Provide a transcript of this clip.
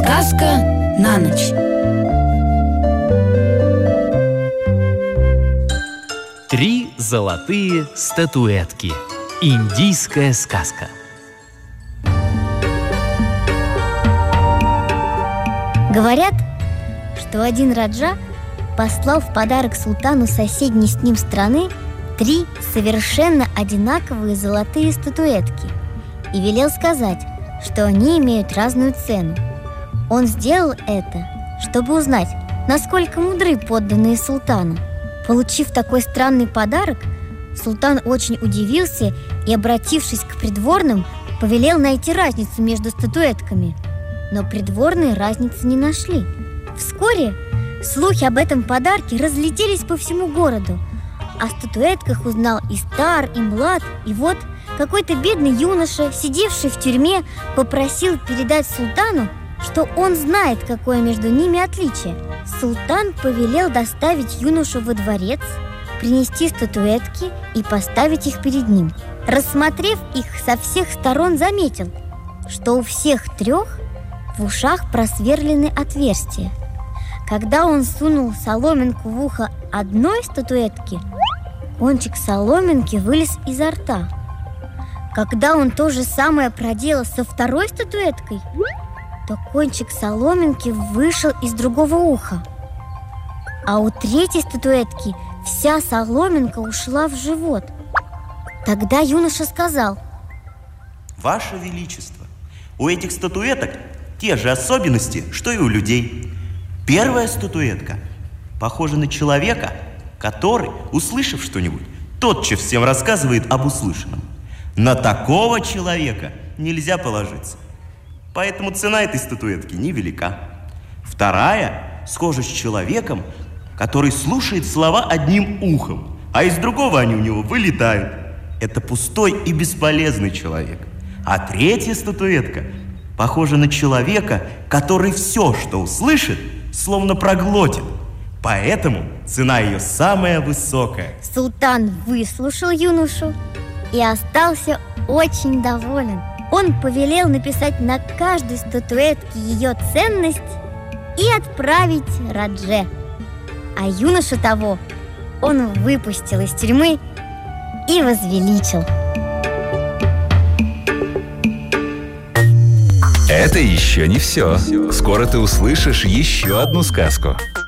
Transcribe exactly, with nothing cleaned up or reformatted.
Сказка на ночь. Три золотые статуэтки. Индийская сказка. Говорят, что один раджа послал в подарок султану соседней с ним страны три совершенно одинаковые золотые статуэтки и велел сказать, что они имеют разную цену. Он сделал это, чтобы узнать, насколько мудры подданные султану. Получив такой странный подарок, султан очень удивился и, обратившись к придворным, повелел найти разницу между статуэтками. Но придворные разницы не нашли. Вскоре слухи об этом подарке разлетелись по всему городу. О статуэтках узнал и стар, и млад. И вот какой-то бедный юноша, сидевший в тюрьме, попросил передать султану, что он знает, какое между ними отличие. Султан повелел доставить юношу во дворец, принести статуэтки и поставить их перед ним. Рассмотрев их со всех сторон, заметил, что у всех трех в ушах просверлены отверстия. Когда он сунул соломинку в ухо одной статуэтки, кончик соломинки вылез изо рта. Когда он то же самое проделал со второй статуэткой, то кончик соломинки вышел из другого уха. А у третьей статуэтки вся соломинка ушла в живот. Тогда юноша сказал: «Ваше Величество, у этих статуэток те же особенности, что и у людей. Первая статуэтка похожа на человека, который, услышав что-нибудь, тотчас всем рассказывает об услышанном. На такого человека нельзя положиться, поэтому цена этой статуэтки невелика. Вторая схожа с человеком, который слушает слова одним ухом, а из другого они у него вылетают. Это пустой и бесполезный человек. А третья статуэтка похожа на человека, который все, что услышит, словно проглотит. Поэтому цена ее самая высокая». Султан выслушал юношу и остался очень доволен. Он повелел написать на каждой статуэтке ее ценность и отправить радже. А юношу того он выпустил из тюрьмы и возвеличил. Это еще не все. Скоро ты услышишь еще одну сказку.